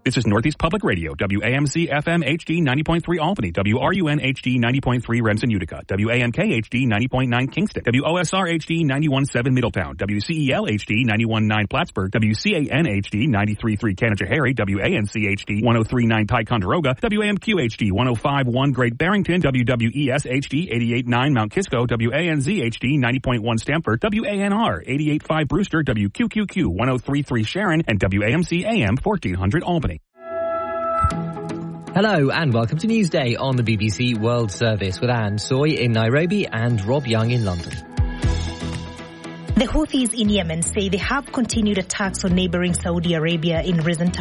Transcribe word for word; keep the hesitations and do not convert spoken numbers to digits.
This is Northeast Public Radio, W A M C F M H D ninety point three Albany, W R U N H D ninety point three Remsen, Utica, W A M K H D ninety point nine Kingston, W O S R H D ninety-one point seven Middletown, W C E L H D ninety-one point nine Plattsburgh, W C A N H D ninety-three point three Canajoharie, W A N C H D one oh three point nine Ticonderoga, W A M Q H D one oh five point one Great Barrington, W W E S H D eighty-eight point nine Mount Kisco, W A N Z H D ninety point one Stamford, W A N R eighty-eight point five Brewster, W Q Q Q one oh three point three Sharon, and W A M C A M fourteen hundred Albany. Hello and welcome to Newsday on the B B C World Service with Anne Soy in Nairobi and Rob Young in London. The Houthis in Yemen say they have continued attacks on neighboring Saudi Arabia in recent